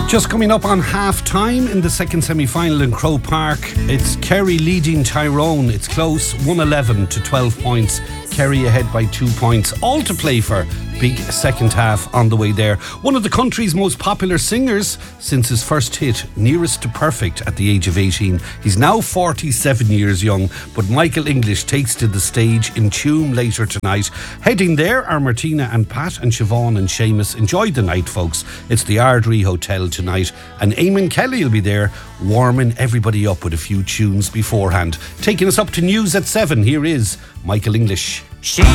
Just coming up on half-time in the second semi-final in Croke Park. It's Kerry leading Tyrone. It's close, 111 to 12 points. Kerry ahead by 2 points. All to play for. Big second half on the way there. One of the country's most popular singers since his first hit, Nearest to Perfect, at the age of 18. He's now 47 years young, but Michael English takes to the stage in Tuam later tonight. Heading there are Martina and Pat and Siobhan and Seamus. Enjoy the night, folks. It's the Ardrey Hotel tonight, and Eamon Kelly will be there warming everybody up with a few tunes beforehand. Taking us up to news at 7, here is Michael English.